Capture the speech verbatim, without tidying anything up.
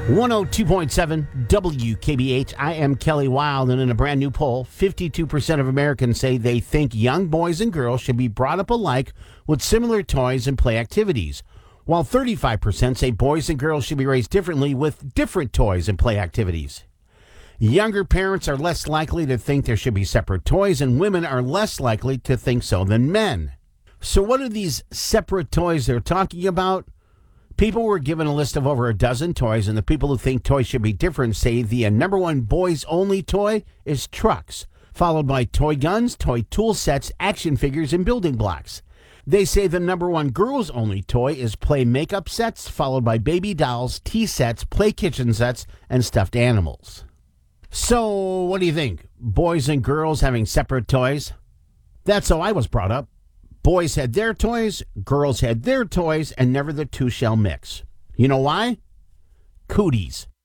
one oh two point seven W K B H. I am Kelly Wild, and in a brand new poll, fifty-two percent of Americans say they think young boys and girls should be brought up alike with similar toys and play activities, while thirty-five percent say boys and girls should be raised differently with different toys and play activities. Younger parents are less likely to think there should be separate toys, and women are less likely to think so than men. So what are these separate toys they're talking about? People were given a list of over a dozen toys, and the people who think toys should be different say the uh, number one boys-only toy is trucks, followed by toy guns, toy tool sets, action figures, and building blocks. They say the number one girls-only toy is play makeup sets, followed by baby dolls, tea sets, play kitchen sets, and stuffed animals. So, what do you think? Boys and girls having separate toys? That's how I was brought up. Boys had their toys, girls had their toys, and never the two shall mix. You know why? Cooties.